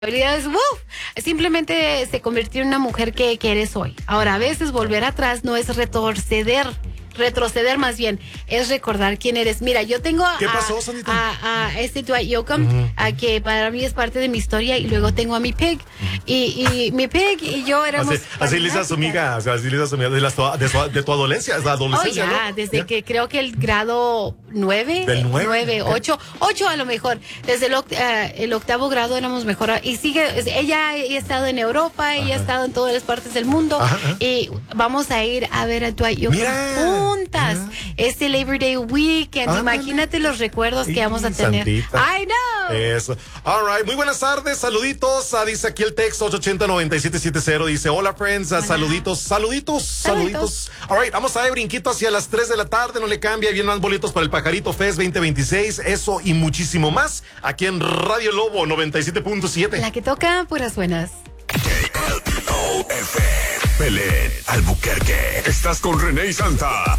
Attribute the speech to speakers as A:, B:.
A: Habilidades, simplemente se convirtió en una mujer que eres hoy. Ahora, a veces volver atrás no es retroceder más bien, es recordar quién eres. Mira, yo tengo
B: ¿Qué pasó, Sandita?
A: a este Dwight Yoakam, que para mí es parte de mi historia, y luego tengo a mi Pig, y mi Pig y yo éramos
B: así le dice a su amiga, o sea, así le dice a su amiga de tu adolescencia, es la adolescencia, ¿no?
A: Desde que creo que el grado 9,
B: del 9,
A: 8 a lo mejor, desde el octavo grado éramos mejor, y ella ha estado en Europa, ella ha estado en todas las partes del mundo, y vamos a ir a ver a Dwight Yoakam juntas este Labor Day Weekend. Imagínate los recuerdos que vamos a tener.
B: Santita.
A: I know.
B: Eso. All right. Muy buenas tardes. Saluditos. Dice aquí el texto 880-9770. Dice, hola, friends.
A: Hola.
B: Saluditos. All right. Vamos a ver brinquito hacia las 3 de la tarde. No le cambia. Vienen más boletos para el Pajarito Fest 2026. Eso y muchísimo más aquí en Radio Lobo 97.7.
A: La que toca puras buenas.
C: KLOF, Belén, Albuquerque. Estás con René y Santa.